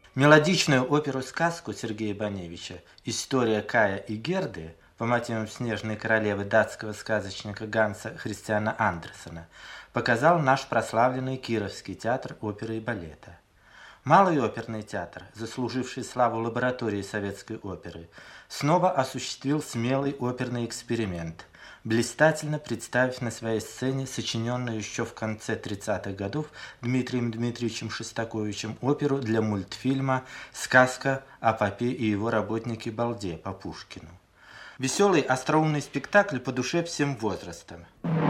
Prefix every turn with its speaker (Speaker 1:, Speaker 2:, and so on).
Speaker 1: Мелодичную оперу-сказку Сергея Баневича «История Кая и Герды» по мотивам «Снежной королевы» датского сказочника Ганса Христиана Андерсена показал наш прославленный Кировский театр оперы и балета. Малый оперный театр, заслуживший славу лаборатории советской оперы, снова осуществил смелый оперный эксперимент, блистательно представив на своей сцене сочиненную еще в конце 30-х годов Дмитрием Дмитриевичем Шостаковичем оперу для мультфильма «Сказка о попе и его работнике Балде» по Пушкину. Веселый, остроумный спектакль по душе всем возрастам.